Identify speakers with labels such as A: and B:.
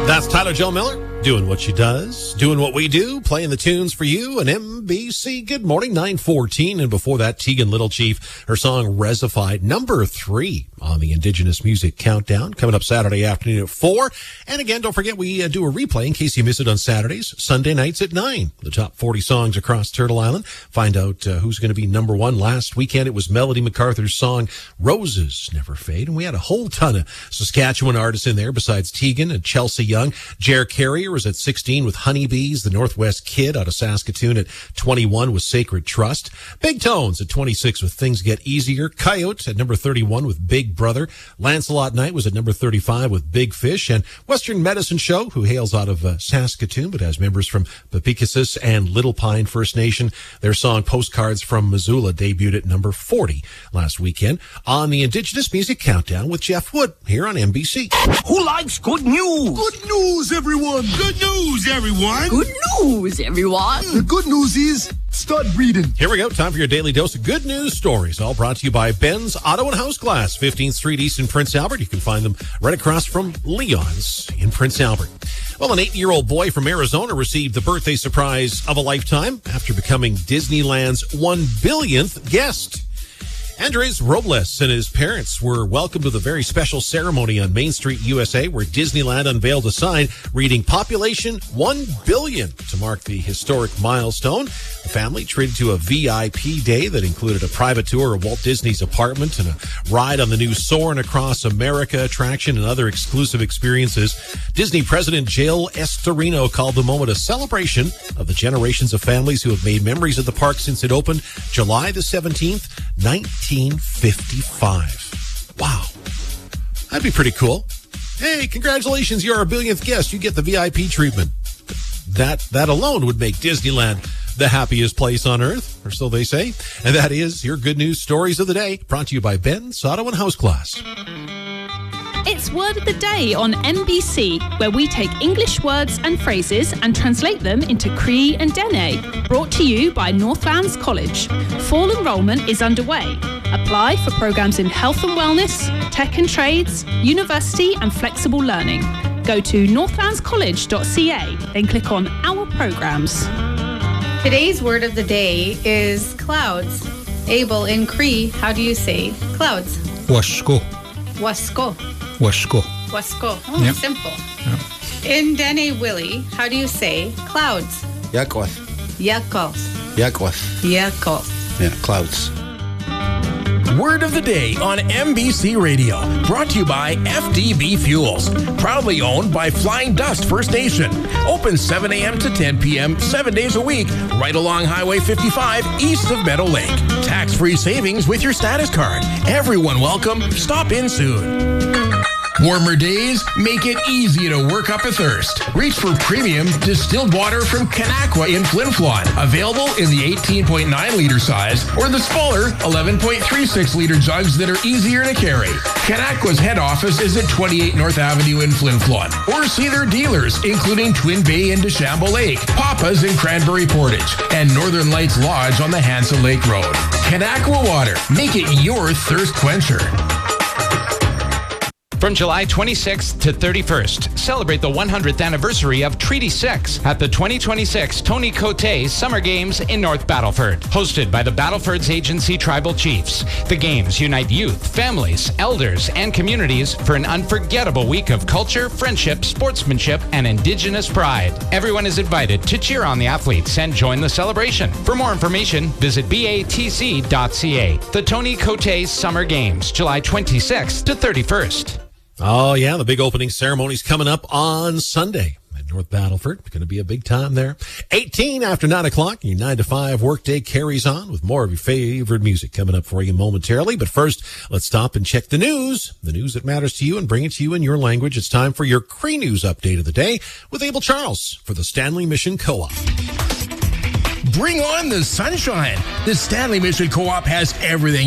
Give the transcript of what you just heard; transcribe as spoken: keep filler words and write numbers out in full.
A: That's Tyler Joe Miller doing what she does, doing what we do, playing the tunes for you, and M B C. Good morning, nine fourteen. And before that, Tegan Little Chief, her song Resified, number three on the Indigenous Music Countdown, coming up Saturday afternoon at four. And again, don't forget, we uh, do a replay in case you miss it on Saturdays, Sunday nights at nine. The top forty songs across Turtle Island. Find out uh, who's going to be number one. Last weekend, it was Melody MacArthur's song Roses Never Fade. And we had a whole ton of Saskatchewan artists in there besides Tegan and Chelsea Young. Jer Carrier was at sixteen with Honeybees. The Northwest Kid out of Saskatoon at twenty-one with Sacred Trust. Big Tones at twenty-six with Things Get Easier. Coyote at number thirty-one with Big Brother. Lancelot Knight was at number thirty-five with Big Fish. And Western Medicine Show, who hails out of uh, Saskatoon but has members from Pepicasis and Little Pine First Nation. Their song Postcards from Missoula debuted at number forty last weekend on the Indigenous Music Countdown with Jeff Wood here on M B C.
B: Who likes good news?
C: Good news, everyone.
B: Good news, everyone.
D: Good news, everyone.
C: The good news is, start reading.
A: Here we go. Time for your daily dose of good news stories. All brought to you by Ben's Auto and House Glass, fifteenth Street East in Prince Albert. You can find them right across from Leon's in Prince Albert. Well, an eight-year-old boy from Arizona received the birthday surprise of a lifetime after becoming Disneyland's one billionth guest. Andres Robles and his parents were welcomed with a very special ceremony on Main Street, U S A, where Disneyland unveiled a sign reading Population one billion to mark the historic milestone. The family treated to a V I P day that included a private tour of Walt Disney's apartment and a ride on the new Soarin' Across America attraction and other exclusive experiences. Disney President Jill Estorino called the moment a celebration of the generations of families who have made memories at the park since it opened July the seventeenth, nineteen fifty-five. Wow. That'd be pretty cool. Hey, congratulations, you're our billionth guest. You get the V I P treatment. That that alone would make Disneyland the happiest place on earth, or so they say. And that is your good news stories of the day, brought to you by Ben's Auto and House Glass.
E: It's Word of the Day on M B C, where we take English words and phrases and translate them into Cree and Dene. Brought to you by Northlands College. Fall enrolment is underway. Apply for programs in health and wellness, tech and trades, university and flexible learning. Go to northlands college dot c a, then click on Our Programs.
F: Today's word of the day is clouds. Abel, in Cree, how do you say clouds?
G: Washko.
F: Wasko.
G: Washko.
F: Wasko. Oh,
G: Yep.
F: simple.
G: Yep.
F: In Dene Willie, how do you say clouds?
H: Yakwas.
F: Yakos.
H: Yakwas.
F: Yakos.
H: Yeah, clouds.
B: Word of the Day on M B C Radio. Brought to you by F D B Fuels. Proudly owned by Flying Dust First Nation. Open seven a.m. to ten p.m. seven days a week, right along Highway fifty-five east of Meadow Lake. Tax-free savings with your status card. Everyone welcome. Stop in soon. Warmer days make it easy to work up a thirst. Reach for premium distilled water from Kanakwa in Flin Flon. Available in the eighteen point nine liter size or the smaller eleven point three six liter jugs that are easier to carry. Kanakwa's head office is at twenty-eight North Avenue in Flin Flon. Or see their dealers, including Twin Bay in DeChambeau Lake, Papa's in Cranberry Portage, and Northern Lights Lodge on the Hansa Lake Road. Kanakwa Water. Make it your thirst quencher.
I: From July twenty-sixth to thirty-first, celebrate the one hundredth anniversary of Treaty six at the twenty twenty-six Tony Cote Summer Games in North Battleford. Hosted by the Battleford's Agency Tribal Chiefs. The games unite youth, families, elders, and communities for an unforgettable week of culture, friendship, sportsmanship, and Indigenous pride. Everyone is invited to cheer on the athletes and join the celebration. For more information, visit b a t c dot c a. The Tony Cote Summer Games, July twenty-sixth to thirty-first.
A: Oh, yeah, the big opening ceremony's coming up on Sunday at North Battleford. It's going to be a big time there. eighteen after nine o'clock, your nine to five workday carries on with more of your favorite music coming up for you momentarily. But first, let's stop and check the news, the news that matters to you, and bring it to you in your language. It's time for your Cree News update of the day with Abel Charles for the Stanley Mission Co-op.
B: Bring on the sunshine. The Stanley Mission Co-op has everything